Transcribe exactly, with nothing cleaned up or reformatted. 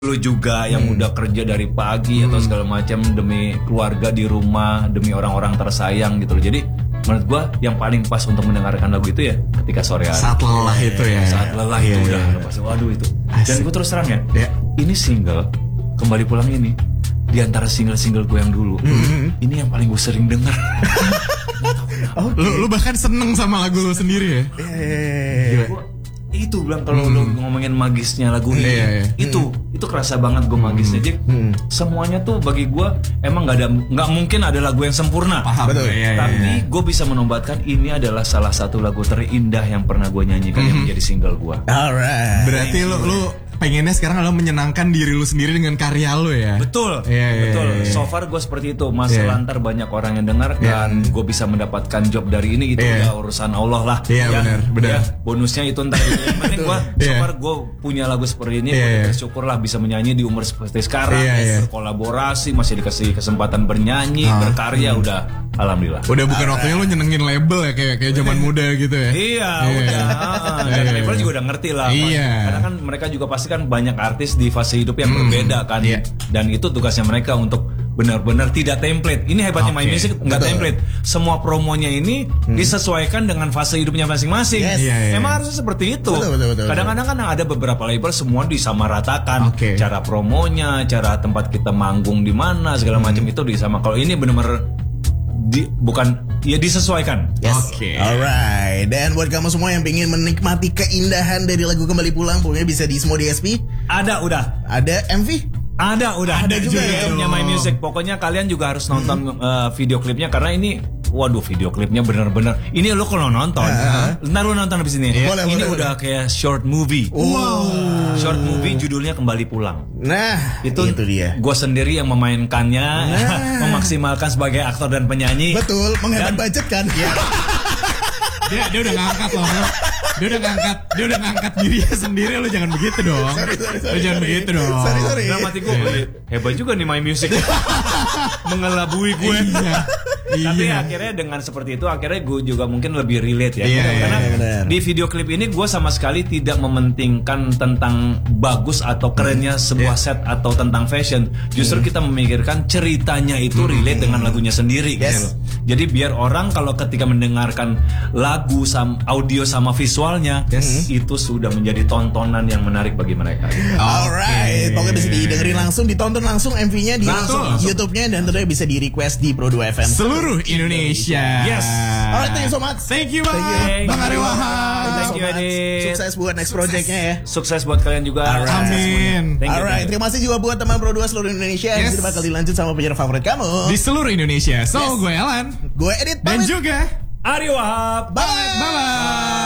lu juga yang hmm. udah kerja dari pagi hmm. atau segala macam demi keluarga di rumah, demi orang-orang tersayang gitu loh. Jadi menurut gua yang paling pas untuk mendengarkan lagu itu ya ketika sore hari. Saat lelah itu ya. Saat lelah yeah, itu yeah, udah yeah. Pas waduh itu. Asik. Dan gua terus terang ya, yeah. ini single Kembali Pulang ini di antara single-single gue yang dulu, mm-hmm. ini yang paling gue sering denger. Okay. Lu, lu bahkan seneng sama lagu lu sendiri ya? Yeah. Gua, itu bilang kalau mm. lu ngomongin magisnya lagu ini, yeah, yeah. itu mm. itu kerasa banget gue magisnya. Jadi mm. semuanya tuh bagi gue emang nggak ada, nggak mungkin ada lagu yang sempurna. Paham, betul. Yeah, Tapi yeah, yeah. gue bisa menobatkan ini adalah salah satu lagu terindah yang pernah gue nyanyikan mm. yang menjadi single gue. Alright. Berarti lu lu pengennya sekarang adalah menyenangkan diri lu sendiri dengan karya lu ya. Betul, yeah, yeah, betul. Yeah, yeah. So far gue seperti itu. Mas yeah. lantar banyak orang yang dengar yeah. dan gue bisa mendapatkan job dari ini itu yeah. udah urusan Allah lah. Iya yeah, ya. benar, benar. Ya, bonusnya itu ntar. Yang penting gue, so far yeah. gue punya lagu seperti ini. Yeah, gue yeah. bersyukurlah bisa menyanyi di umur seperti sekarang. Yeah, yeah. Berkolaborasi, masih dikasih kesempatan bernyanyi, oh. berkarya, hmm. udah. Alhamdulillah. Udah bukan Alright. waktunya lu nyenengin label ya kayak kayak zaman muda gitu ya. Iya, yeah. udah. Dan yeah. label juga udah ngerti lah. Iya. Yeah. Karena kan mereka juga pasti kan banyak artis di fase hidup yang hmm. berbeda kan. Yeah. Dan itu tugasnya mereka untuk benar-benar tidak template. Ini hebatnya okay. My Music nggak template. Semua promonya ini hmm. disesuaikan dengan fase hidupnya masing-masing. Yes. Yeah, yeah. Emang harusnya seperti itu. Betul, betul, betul, kadang-kadang kan ada beberapa label semua disamaratakan. Okay. Cara promonya, cara tempat kita manggung di mana, segala hmm. macam itu disama. Kalau ini benar-benar Di, bukan ya disesuaikan. Yes. Oke. Okay. Alright. Dan buat kamu semua yang pengen menikmati keindahan dari lagu Kembali Pulang, pokoknya bisa di semua D S P. Ada udah. Ada M V? Ada udah. Ada, ada juga ya. YouTube-nya My Music. Pokoknya kalian juga harus nonton mm-hmm. uh, video klipnya karena ini. Waduh, video klipnya bener-bener. Ini lo kalau nonton, uh-huh. ntar lo nonton abis ini. Boleh, ini boleh, udah boleh. Kayak short movie. Wow. Short movie judulnya Kembali Pulang. Nah, itu, itu dia. Gue sendiri yang memainkannya, nah. memaksimalkan sebagai aktor dan penyanyi. Betul, menghemat budget kan. Ya. dia dia udah ngangkat loh. Dia udah ngangkat, dia udah ngangkat dirinya sendiri. Lo jangan begitu dong. Sorry, sorry, sorry, lo jangan sorry. begitu dong. Sorry, sorry. Dalam hati gue, hebat juga nih My Music. Mengelabui gue. Iya. Tapi iya. akhirnya dengan seperti itu akhirnya gue juga mungkin lebih relate ya. Iya, karena iya, di video klip ini gue sama sekali tidak mementingkan tentang bagus atau kerennya sebuah yeah. set atau tentang fashion. Justru mm. kita memikirkan ceritanya itu relate mm. dengan lagunya sendiri. Yes. Gitu. Jadi biar orang kalau ketika mendengarkan lagu sama audio sama visualnya yes. itu sudah menjadi tontonan yang menarik bagi mereka. Alright, pokoknya bisa didengerin langsung, ditonton langsung M V-nya di langsung, langsung. YouTube-nya dan tentunya bisa di request di Pro dua F M. Seluruh Indonesia. Yes. Alright, thank you so much. Thank you banget, Bang Ari Wahab. Thank you, Adit. Sukses buat next project-nya ya. Sukses buat kalian juga. Alright. Amin. Alright, terima kasih juga buat teman Pro dua seluruh Indonesia. Yes. Yang bakal dilanjut sama penyiar favorit kamu di seluruh Indonesia. So, yes. gue Alan, gue Edit, dan juga Ari Wahab. Bye. Bye. Bye.